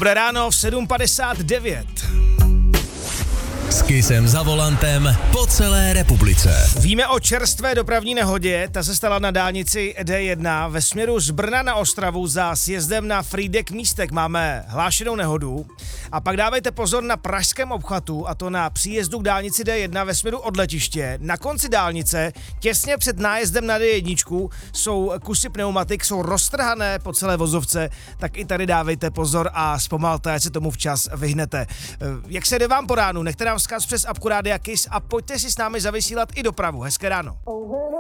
Dobré ráno, 7:59. S Kissem za volantem po celé republice. Víme o čerstvé dopravní nehodě, ta se stala na dálnici D1 ve směru z Brna na Ostravu za sjezdem na Frýdek Místek. Máme hlášenou nehodu. A pak dávejte pozor na pražském obchvatu, a to na příjezdu k dálnici D1 ve směru od letiště. Na konci dálnice, těsně před nájezdem na D1, jsou kusy pneumatik, jsou roztrhané po celé vozovce, tak i tady dávejte pozor a zpomalte, ať se tomu včas vyhnete. Jak se jde vám po ránu? Nechte nám vzkaz přes apku Rádia Kiss a pojďte si s námi zavysílat i dopravu. Hezké ráno.